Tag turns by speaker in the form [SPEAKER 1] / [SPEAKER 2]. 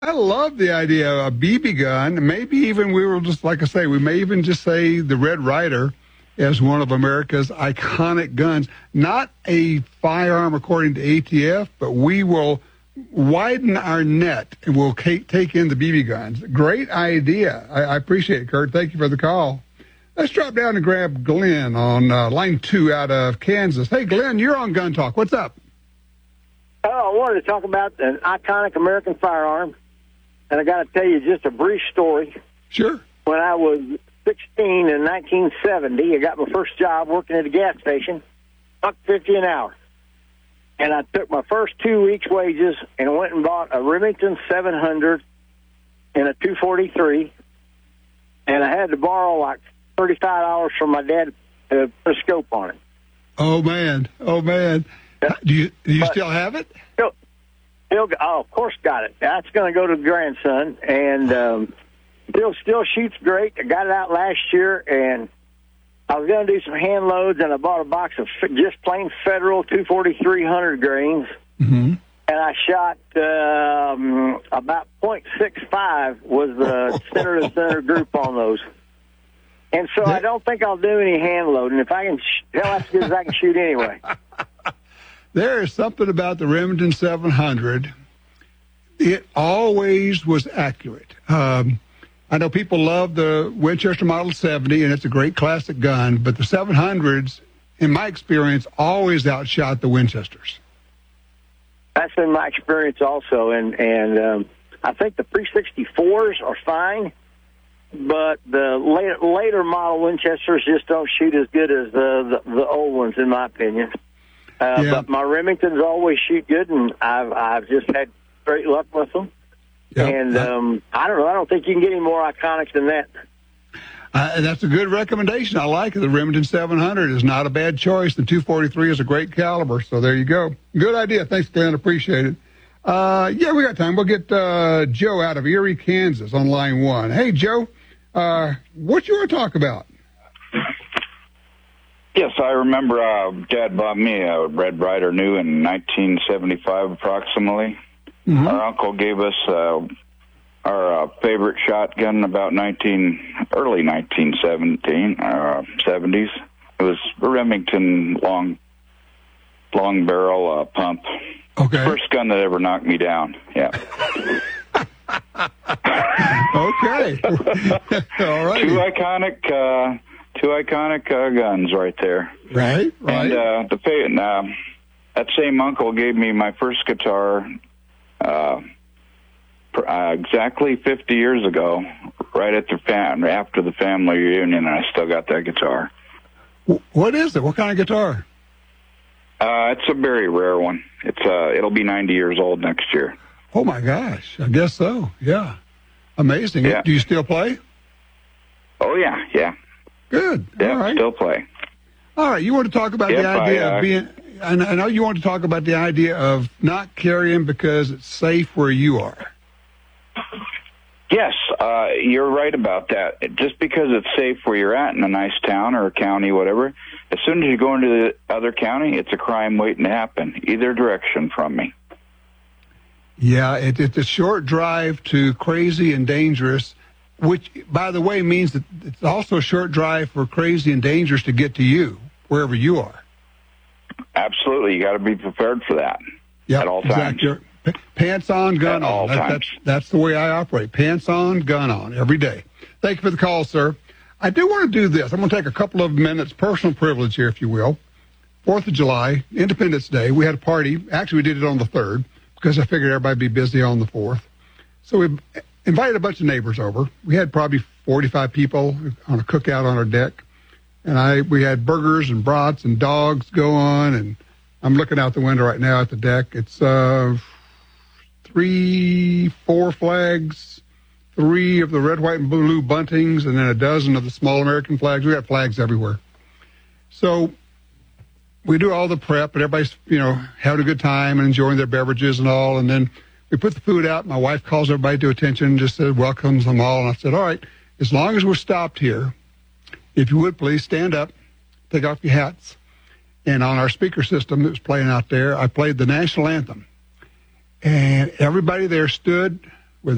[SPEAKER 1] I love the idea of a BB gun. Maybe even we will just, like I say, we may even just say the Red Ryder as one of America's iconic guns. Not a firearm according to ATF, but we will widen our net and we'll take in the BB guns. Great idea. I appreciate it, Kurt. Thank you for the call. Let's drop down and grab Glenn on line 2 out of Kansas. Hey, Glenn, you're on Gun Talk. What's up?
[SPEAKER 2] Oh, I wanted to talk about an iconic American firearm, and I got to tell you just a brief story.
[SPEAKER 1] Sure.
[SPEAKER 2] When I was 16 in 1970, I got my first job working at a gas station, $1.50 an hour. And I took my first 2 weeks' wages and went and bought a Remington 700 and a 243, and I had to borrow like $35 from my dad to put a scope on it.
[SPEAKER 1] Oh, man. Oh, man. Do you still have it?
[SPEAKER 2] Of course, got it. That's going to go to the grandson, and still shoots great. I got it out last year, and I was going to do some hand loads, and I bought a box of just plain Federal 240-300 grains, and I shot about .65 was the center-to-center group on those. And so I don't think I'll do any hand loading. If I can, hell, that's as good as I can shoot anyway.
[SPEAKER 1] There is something about the Remington 700. It always was accurate. I know people love the Winchester Model 70, and it's a great classic gun, but the 700s, in my experience, always outshot the Winchesters.
[SPEAKER 2] That's been my experience also, and I think the pre-64s are fine, but the later model Winchesters just don't shoot as good as the old ones, in my opinion. But my Remingtons always shoot good, and I've just had great luck with them.
[SPEAKER 1] Yep.
[SPEAKER 2] And I don't know. I don't think you can get any more iconic than that.
[SPEAKER 1] That's a good recommendation. I like it. The Remington 700 is not a bad choice. The 243 is a great caliber. So there you go. Good idea. Thanks, Glenn. Appreciate it. Yeah, we got time. We'll get Joe out of Erie, Kansas on line 1. Hey, Joe, what you want to talk about?
[SPEAKER 3] Yes, I remember Dad bought me a Red Ryder new in 1975 approximately. Our uncle gave us our favorite shotgun about early 1970s. It was a Remington long barrel pump.
[SPEAKER 1] Okay.
[SPEAKER 3] First gun that ever knocked me down. Yeah.
[SPEAKER 1] Okay. All right.
[SPEAKER 3] Two iconic guns right there.
[SPEAKER 1] Right.
[SPEAKER 3] And that same uncle gave me my first guitar exactly 50 years ago, right at after the family reunion, and I still got that guitar.
[SPEAKER 1] What is it? What kind of guitar?
[SPEAKER 3] It's a very rare one. It'll be 90 years old next year.
[SPEAKER 1] Oh my gosh, I guess so. Yeah, amazing.
[SPEAKER 3] Yeah.
[SPEAKER 1] Do you still play?
[SPEAKER 3] Oh yeah.
[SPEAKER 1] Good.
[SPEAKER 3] Yeah,
[SPEAKER 1] all right.
[SPEAKER 3] Still play.
[SPEAKER 1] All right. You want to talk about the idea of being? I know you want to talk about the idea of not carrying because it's safe where you are.
[SPEAKER 3] Yes, you're right about that. Just because it's safe where you're at in a nice town or a county, whatever, as soon as you go into the other county, it's a crime waiting to happen, either direction from me.
[SPEAKER 1] Yeah, it's a short drive to crazy and dangerous, which, by the way, means that it's also a short drive for crazy and dangerous to get to you, wherever you are.
[SPEAKER 3] Absolutely. You got to be prepared for that at all times.
[SPEAKER 1] Exactly. Pants on, gun on. That's the way I operate. Pants on, gun on, every day. Thank you for the call, sir. I do want to do this. I'm going to take a couple of minutes, personal privilege here, if you will. 4th of July, Independence Day, we had a party. Actually, we did it on the 3rd because I figured everybody would be busy on the 4th. So we invited a bunch of neighbors over. We had probably 45 people on a cookout on our deck. And we had burgers and brats and dogs go on. And I'm looking out the window right now at the deck. It's 4 flags, 3 of the red, white, and blue buntings, and then a dozen of the small American flags. We got flags everywhere. So we do all the prep, and everybody's, having a good time and enjoying their beverages and all. And then we put the food out. My wife calls everybody to attention and just said, welcomes them all. And I said, all right, as long as we're stopped here, if you would please stand up, take off your hats. And on our speaker system that was playing out there, I played the national anthem. And everybody there stood